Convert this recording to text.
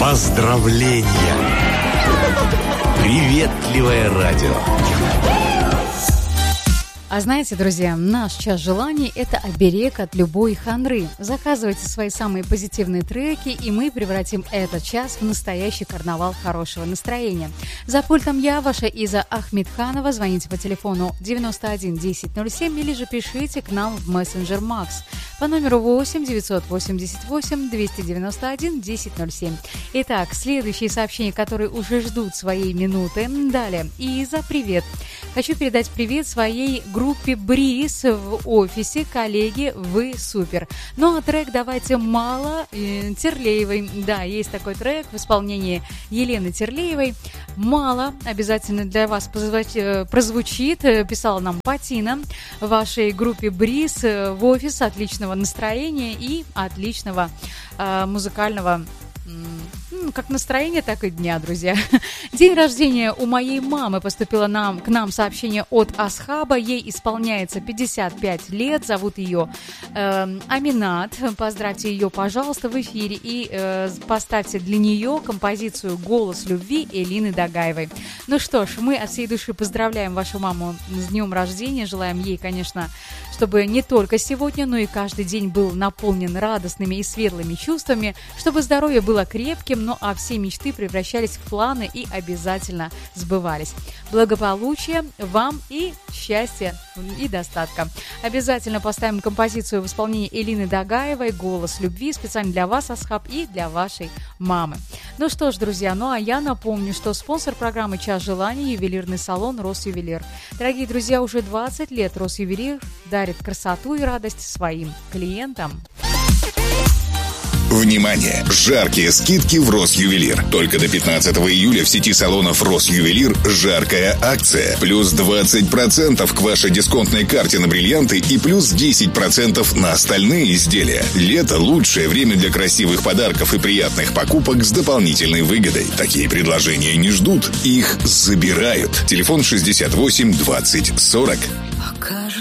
Поздравления! Приветливое радио. А знаете, друзья, наш час желаний – это оберег от любой хандры. Заказывайте свои самые позитивные треки, и мы превратим этот час в настоящий карнавал хорошего настроения. За пультом я, ваша Иза Ахмедханова. Звоните по телефону 91 1007 или же пишите к нам в мессенджер Макс по номеру 8 988 291 1007. Итак, следующие сообщения, которые уже ждут своей минуты. Далее. Иза, привет. Хочу передать привет своей группе Бриз в офисе. Коллеги, вы супер. Ну а трек давайте «Мало» Терлеевой. Да, есть такой трек в исполнении Елены Терлеевой. «Мало» обязательно для вас прозвучит. Писала нам Патина в вашей группе Бриз в офис. Отличного настроения и отличного музыкального как настроение, так и дня, друзья. День рождения у моей мамы. Поступило к нам сообщение от Асхаба. Ей исполняется 55 лет. Зовут ее Аминат. Поздравьте ее, пожалуйста, в эфире. И поставьте для нее композицию «Голос любви» Элины Дагаевой. Ну что ж, мы от всей души поздравляем вашу маму с днем рождения. Желаем ей, конечно, чтобы не только сегодня, но и каждый день был наполнен радостными и светлыми чувствами, чтобы здоровье было крепким, ну а все мечты превращались в планы и обязательно сбывались. Благополучия вам и счастья и достатка. Обязательно поставим композицию в исполнении Элины Дагаевой «Голос любви» специально для вас, Асхаб, и для вашей мамы. Ну что ж, друзья, ну а я напомню, что спонсор программы «Час желаний» – ювелирный салон «Росювелир». Дорогие друзья, уже 20 лет Росювелир дарит красоту и радость своим клиентам. Внимание! Жаркие скидки в Росювелир. Только до 15 июля в сети салонов Росювелир жаркая акция. Плюс 20% к вашей дисконтной карте на бриллианты и плюс 10% на остальные изделия. Лето – лучшее время для красивых подарков и приятных покупок с дополнительной выгодой. Такие предложения не ждут, их забирают. Телефон 68 20 40.